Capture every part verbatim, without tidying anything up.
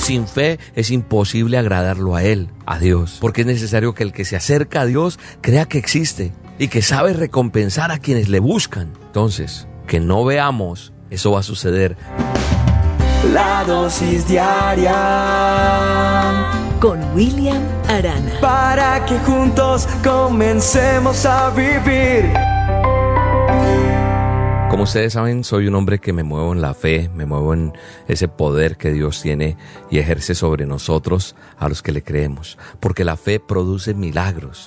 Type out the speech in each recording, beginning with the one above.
Sin fe es imposible agradarlo a Él, a Dios, porque es necesario que el que se acerca a Dios crea que existe y que sabe recompensar a quienes le buscan. Entonces, que no veamos, eso va a suceder. La dosis diaria con William Arana, para que juntos comencemos a vivir. Como ustedes saben, soy un hombre que me muevo en la fe, me muevo en ese poder que Dios tiene y ejerce sobre nosotros a los que le creemos, porque la fe produce milagros,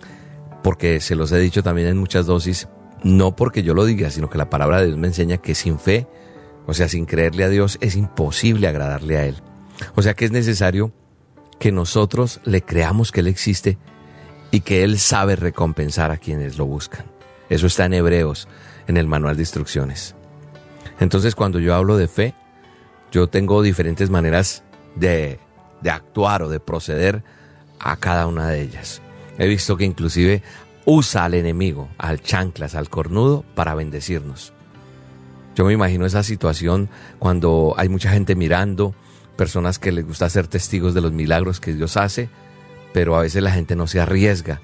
porque se los he dicho también en muchas dosis, no porque yo lo diga, sino que la palabra de Dios me enseña que sin fe, o sea, sin creerle a Dios, es imposible agradarle a Él. O sea que es necesario que nosotros le creamos que Él existe y que Él sabe recompensar a quienes lo buscan. Eso está en Hebreos, en el manual de instrucciones. Entonces, cuando yo hablo de fe, yo tengo diferentes maneras de, de actuar o de proceder a cada una de ellas. He visto que inclusive usa al enemigo, al chanclas, al cornudo, para bendecirnos. Yo me imagino esa situación cuando hay mucha gente mirando, personas que les gusta ser testigos de los milagros que Dios hace, pero a veces la gente no se arriesga.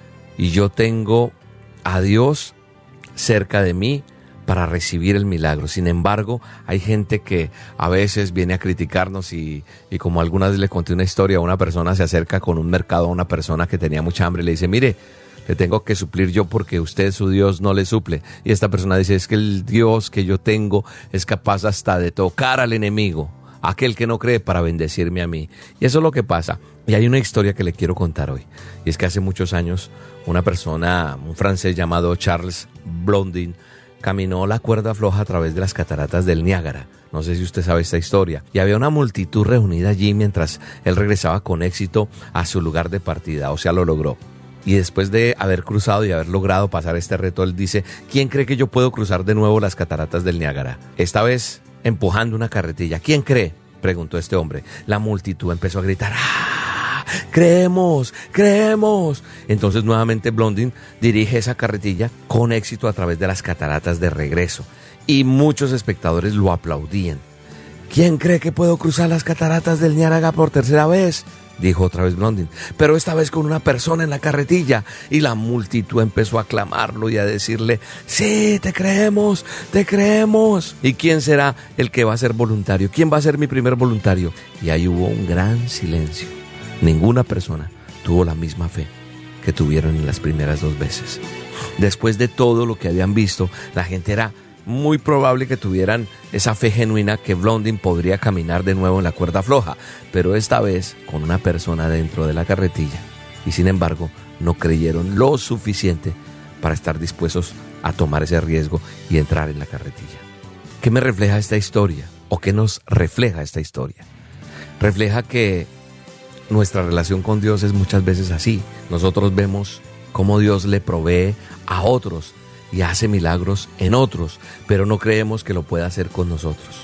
Y yo tengo a Dios cerca de mí para recibir el milagro. Sin embargo, hay gente que a veces viene a criticarnos y, y como alguna vez le conté una historia, una persona se acerca con un mercado a una persona que tenía mucha hambre y le dice, mire, le tengo que suplir yo porque usted, su Dios, no le suple. Y esta persona dice, es que el Dios que yo tengo es capaz hasta de tocar al enemigo, aquel que no cree, para bendecirme a mí. Y eso es lo que pasa. Y hay una historia que le quiero contar hoy. Y es que hace muchos años una persona, un francés llamado Charles Blondin, caminó la cuerda floja a través de las cataratas del Niágara. No sé si usted sabe esta historia. Y había una multitud reunida allí mientras él regresaba con éxito a su lugar de partida. O sea, lo logró. Y después de haber cruzado y haber logrado pasar este reto, él dice, ¿quién cree que yo puedo cruzar de nuevo las cataratas del Niágara? Esta vez empujando una carretilla. ¿Quién cree?, preguntó este hombre. La multitud empezó a gritar, ¡ah! ¡Creemos! ¡Creemos! Entonces nuevamente Blondin dirige esa carretilla con éxito a través de las cataratas de regreso. Y muchos espectadores lo aplaudían. ¿Quién cree que puedo cruzar las cataratas del Niágara por tercera vez?, dijo otra vez Blondin, pero esta vez con una persona en la carretilla. Y la multitud empezó a aclamarlo y a decirle, sí, te creemos, te creemos. ¿Y quién será el que va a ser voluntario? ¿Quién va a ser mi primer voluntario? Y ahí hubo un gran silencio. Ninguna persona tuvo la misma fe que tuvieron en las primeras dos veces. Después de todo lo que habían visto, la gente era muy probable que tuvieran esa fe genuina que Blondin podría caminar de nuevo en la cuerda floja, pero esta vez con una persona dentro de la carretilla. Y sin embargo, no creyeron lo suficiente para estar dispuestos a tomar ese riesgo y entrar en la carretilla. ¿Qué me refleja esta historia? ¿O qué nos refleja esta historia? Refleja que nuestra relación con Dios es muchas veces así. Nosotros vemos cómo Dios le provee a otros y hace milagros en otros, pero no creemos que lo pueda hacer con nosotros.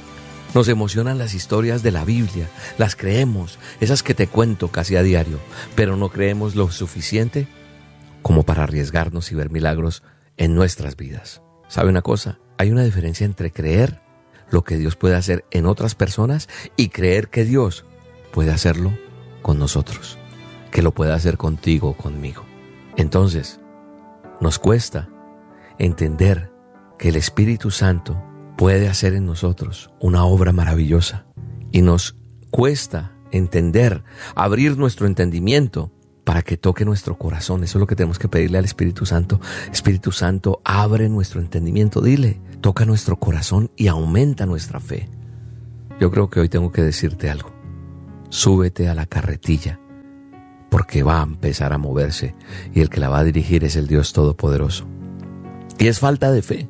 Nos emocionan las historias de la Biblia, las creemos, esas que te cuento casi a diario, pero no creemos lo suficiente como para arriesgarnos y ver milagros en nuestras vidas. ¿Sabe una cosa? Hay una diferencia entre creer lo que Dios puede hacer en otras personas y creer que Dios puede hacerlo con nosotros, que lo puede hacer contigo o conmigo. Entonces, nos cuesta entender que el Espíritu Santo puede hacer en nosotros una obra maravillosa y nos cuesta entender, abrir nuestro entendimiento para que toque nuestro corazón. Eso es lo que tenemos que pedirle al Espíritu Santo. Espíritu Santo, abre nuestro entendimiento, dile, toca nuestro corazón y aumenta nuestra fe. Yo creo que hoy tengo que decirte algo. Súbete a la carretilla porque va a empezar a moverse y el que la va a dirigir es el Dios Todopoderoso. Y es falta de fe.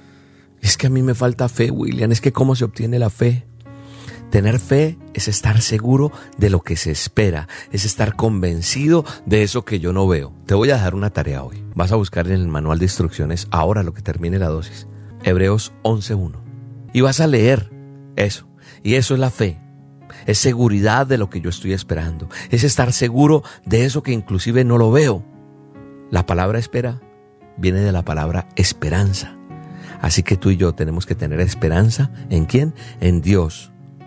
Es que a mí me falta fe, William. Es que ¿cómo se obtiene la fe? Tener fe es estar seguro de lo que se espera. Es estar convencido de eso que yo no veo. Te voy a dejar una tarea hoy. Vas a buscar en el manual de instrucciones, ahora lo que termine la dosis, Hebreos once uno. Y vas a leer eso. Y eso es la fe. Es seguridad de lo que yo estoy esperando. Es estar seguro de eso que inclusive no lo veo. La palabra espera viene de la palabra esperanza. Así que tú y yo tenemos que tener esperanza. ¿En quién? En Dios.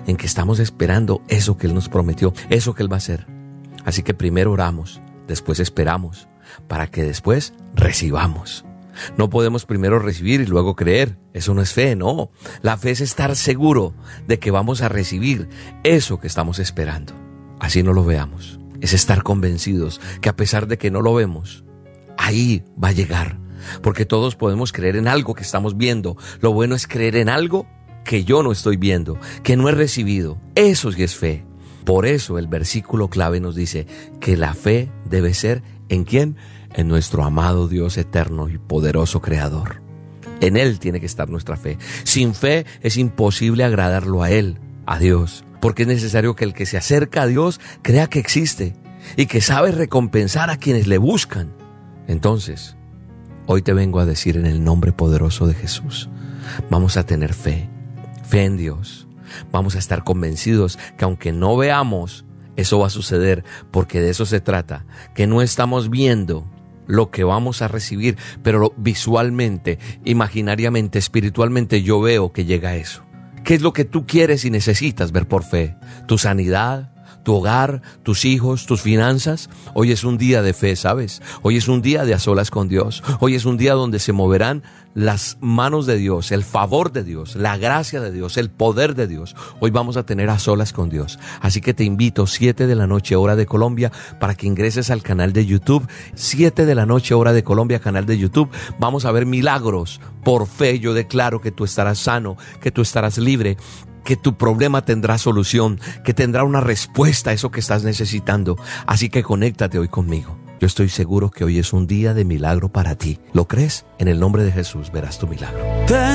en que estamos esperando eso que Él nos prometió, eso que Él va a hacer. Así que primero oramos, después esperamos, para que después recibamos. No podemos primero recibir y luego creer. Eso no es fe, no. La fe es estar seguro de que vamos a recibir eso que estamos esperando. Así no lo veamos. Es estar convencidos que a pesar de que no lo vemos, ahí va a llegar. Porque todos podemos creer en algo que estamos viendo. Lo bueno es creer en algo que yo no estoy viendo, que no he recibido. Eso sí es fe. Por eso el versículo clave nos dice que la fe debe ser ¿en quién? En nuestro amado Dios eterno y poderoso Creador. En Él tiene que estar nuestra fe. Sin fe es imposible agradarlo a Él, a Dios, porque es necesario que el que se acerca a Dios crea que existe y que sabe recompensar a quienes le buscan. Entonces, hoy te vengo a decir en el nombre poderoso de Jesús, vamos a tener fe, fe en Dios. Vamos a estar convencidos que aunque no veamos, eso va a suceder, porque de eso se trata, que no estamos viendo lo que vamos a recibir, pero visualmente, imaginariamente, espiritualmente yo veo que llega eso. ¿Qué es lo que tú quieres y necesitas ver por fe? ¿Tu sanidad? ¿Tu hogar? ¿Tus hijos? ¿Tus finanzas? Hoy es un día de fe, ¿sabes? Hoy es un día de a solas con Dios. Hoy es un día donde se moverán las manos de Dios, el favor de Dios, la gracia de Dios, el poder de Dios. Hoy vamos a tener a solas con Dios. Así que te invito, siete de la noche, hora de Colombia, para que ingreses al canal de YouTube. siete de la noche, hora de Colombia, canal de YouTube. Vamos a ver milagros. Por fe yo declaro que tú estarás sano, que tú estarás libre, que tu problema tendrá solución, que tendrá una respuesta a eso que estás necesitando. Así que conéctate hoy conmigo. Yo estoy seguro que hoy es un día de milagro para ti. ¿Lo crees? En el nombre de Jesús verás tu milagro.